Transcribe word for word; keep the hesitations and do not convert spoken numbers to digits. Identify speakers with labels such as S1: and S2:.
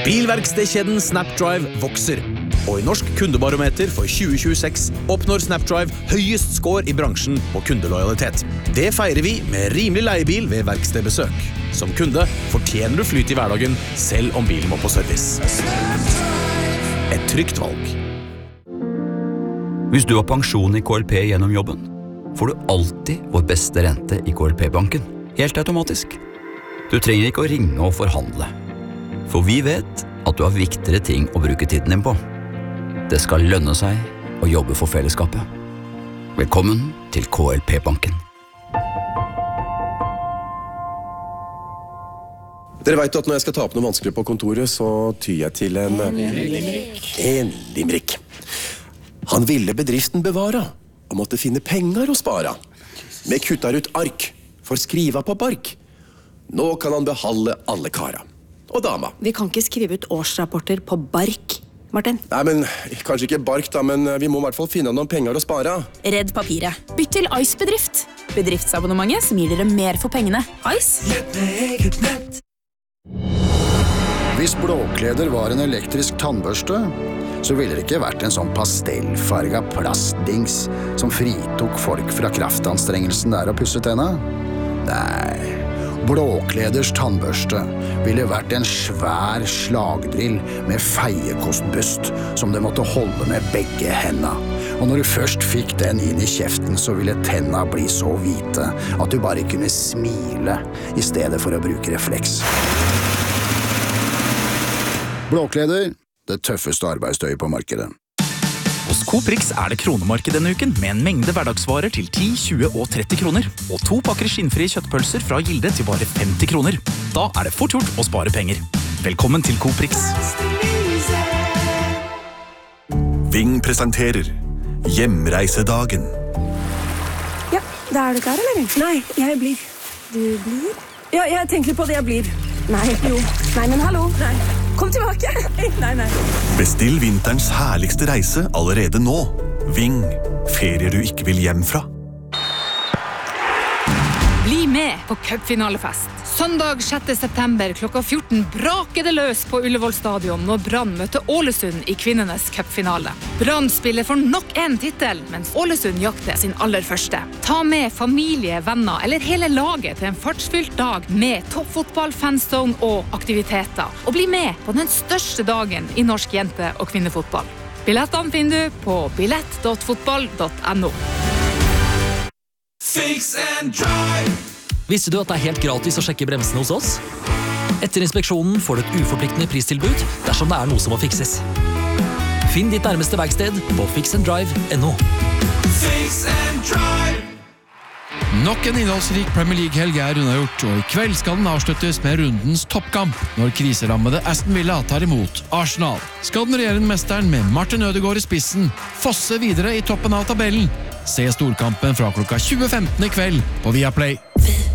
S1: Bilverkstedkjeden Snapdrive vokser, og i Norsk kundebarometer for tjue tjueseks oppnår Snapdrive høyest score i bransjen på kundelojalitet. Det feirer vi med rimelig leiebil ved verkstedbesøk. Som kunde fortjener du flyt i hverdagen, selv om bilen må på service. Et trygt valg.
S2: Hvis du har pensjon i K L P gjennom jobben, får du alltid vår beste rente i K L P-banken. Helt automatisk. Du trenger ikke å ringe og forhandle. For vi vet at du har viktigere ting å bruke tiden din på. Det skal lønne seg å jobbe for fellesskapet. Velkommen til K L P-banken.
S3: Dere vet at når jeg skal ta opp noe vanskelig på kontoret, så tyr jeg til en... En limerick. En limerick. Han ville bedriften bevara, og måtte finne penger å spara. Med kuttar ut ark, for skriva på bark. Nå kan han behalde alle kara. Og dama.
S4: Vi kan ikke skrive ut årsrapporter på bark, Martin.
S3: Nei, men kanskje ikke bark da, men vi må i hvert fall finne noen penger å spare.
S4: Redd papiret. Bytt til Ice Bedrift. Bedriftsabonnementet som gir dere mer for pengene. Ice.
S5: Lett med eget nett.
S6: Hvis blåkleder var en elektrisk tannbørste, så ville det ikke vært en sånn pastellfarga plastdings som fritok folk fra kraftanstrengelsen der å pusse tenna. Nei... Blåkleders tannbørste ville vært en svær slagdrill med feiekostbust som du måtte holde med begge hendene. Og når du først fikk den inn i kjeften, så ville tenna bli så hvite at du bare kunne smile i stedet for å bruke refleks. Blåkleder, det tøffeste arbeidstøyet på markedet.
S7: Hos Coprix er det kronemarked denne uken med en mengde hverdagsvarer til ti, tjue og tretti kroner. Og to pakker skinnfrie kjøttpølser fra Gilde til bare femti kroner. Da er det fort gjort å spare penger. Velkommen til Coprix.
S8: Ving presenterer Hjemreisedagen.
S9: Ja, da er du klar, eller? Nei, jeg blir. Du blir? Ja, jeg tenker på det jeg blir. Nei, jo. Nei, men hallo. Nei. Kom tilbake. Nei, nei.
S8: Bestill vinterens herligste reise allerede nå. Ving. Ferier du ikke vil hjem fra.
S10: Bli med på cupfinalefest. Søndag sjette september klokka fjorten braker det løs på Ullevål stadion når Brann møter Ålesund i kvinnenes cupfinale. Brann spiller for nok en titel, mens Ålesund jakter sin aller første. Ta med familie, venner eller hele laget til en fartsfylt dag med toppfotball, fanzone og aktiviteter. Og bli med på den største dagen i norsk jente- og kvinnefotball. Billettene finner du på billett punktum fotball punktum no.
S5: Fix and drive.
S11: Visste du at det er helt gratis å sjekke bremsene hos oss? Etter inspeksjonen får du et uforpliktende pristilbud dersom det er noe som må fikses. Finn ditt nærmeste verksted på fix and drive punktum no.
S5: Fix and drive.
S12: Nok en innholdsrik Premier League-helg er unnagjort, og i kveld skal den avsluttes med rundens toppkamp når kriserammede Aston Villa tar imot Arsenal. Skal den regjerende mesteren med Martin Ødegaard i spissen fosse videre i toppen av tabellen? Se storkampen fra klokka tjue femten i kveld på Viaplay.